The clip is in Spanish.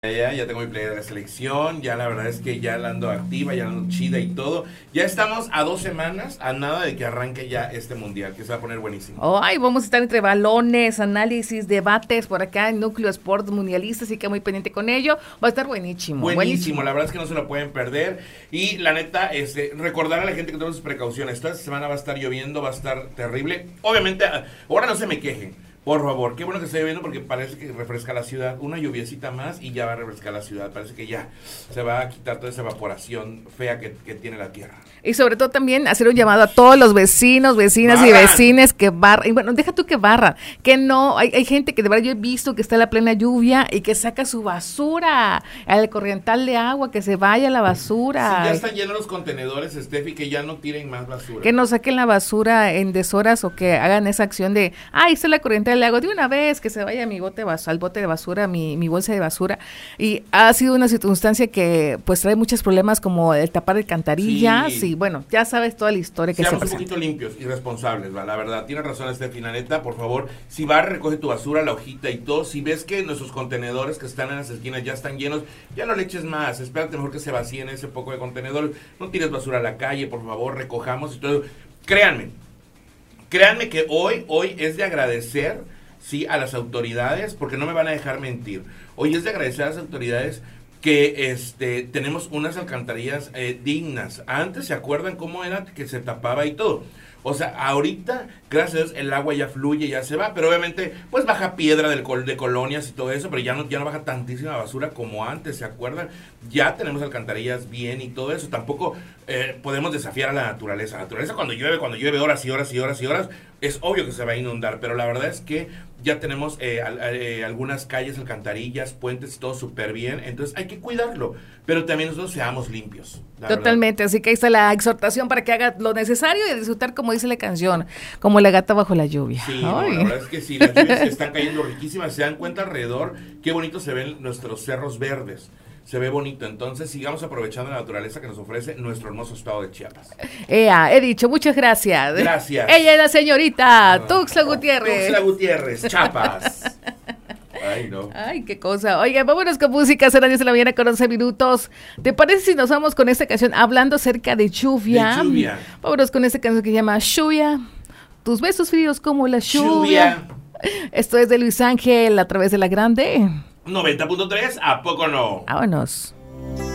Ya tengo mi playa de la selección, ya la verdad es que ya la ando activa, ya la ando chida y todo. Ya estamos a 2 semanas, a nada de que arranque ya este mundial, que se va a poner buenísimo. Ay, vamos a estar entre balones, análisis, debates por acá en Núcleo Sports Mundialista, así que muy pendiente con ello. Va a estar buenísimo. Buenísimo, la verdad es que no se lo pueden perder. Y la neta, recordar a la gente que tome sus precauciones. Toda esta semana va a estar lloviendo, va a estar terrible. Obviamente, ahora no se me quejen. Por favor, qué bueno que esté lloviendo porque parece que refresca la ciudad. Una lluviecita más y ya va a refrescar la ciudad. Parece que ya se va a quitar toda esa evaporación fea que tiene la tierra. Y sobre todo también hacer un llamado a todos los vecinos, vecinas y vecines que barran. Y bueno, deja tú que barran, que no, hay gente que de verdad yo he visto que está en la plena lluvia y que saca su basura al corriental de agua, que se vaya la basura. Si ya están llenos los contenedores, Steffi, que ya no tiren más basura. Que no saquen la basura en deshoras o que hagan esa acción de, ahí está la corriente del agua, de una vez que se vaya al bote de basura, mi bolsa de basura. Y ha sido una circunstancia que pues trae muchos problemas como el tapar alcantarillas. Sí. Y bueno, ya sabes toda la historia que se presenta. Seamos un poquito limpios y responsables, ¿va? La verdad, tiene razón Steffi, la neta, por favor, si vas, recoge tu basura, la hojita y todo. Si ves que nuestros contenedores que están en las esquinas ya están llenos, ya no le eches más, espérate mejor que se vacíen ese poco de contenedores. No tires basura a la calle, por favor, recojamos y todo. Créanme que hoy es de agradecer, sí, a las autoridades, porque no me van a dejar mentir. Hoy es de agradecer a las autoridades que tenemos unas alcantarillas dignas. Antes, ¿se acuerdan cómo era que se tapaba y todo? O sea, ahorita, gracias a Dios, el agua ya fluye, ya se va, pero obviamente, pues baja piedra de colonias y todo eso, pero ya no baja tantísima basura como antes, ¿se acuerdan? Ya tenemos alcantarillas bien y todo eso. Tampoco podemos desafiar a la naturaleza. La naturaleza cuando llueve horas y horas y horas y horas, es obvio que se va a inundar, pero la verdad es que ya tenemos algunas calles, alcantarillas, puentes, todo súper bien, entonces hay que cuidarlo, pero también nosotros seamos limpios. Totalmente, así que ahí está la exhortación para que haga lo necesario y disfrutar, como dice la canción, como la gata bajo la lluvia. Sí, no, la verdad es que sí, las lluvias están cayendo riquísimas, se dan cuenta alrededor, qué bonito se ven nuestros cerros verdes. Se ve bonito, entonces sigamos aprovechando la naturaleza que nos ofrece nuestro hermoso estado de Chiapas. He dicho, muchas gracias. Gracias. Ella es la señorita Tuxtla Gutiérrez. Tuxtla Gutiérrez, Chiapas. Ay, no. Ay, qué cosa. Oigan, vámonos con música, serán 10 de la mañana con 11 minutos. ¿Te parece si nos vamos con esta canción hablando acerca de lluvia? De lluvia. Vámonos con esta canción que se llama Lluvia. Tus besos fríos como la lluvia. Esto es de Luis Ángel a través de La Grande. 90.3, ¿a poco no? Vámonos.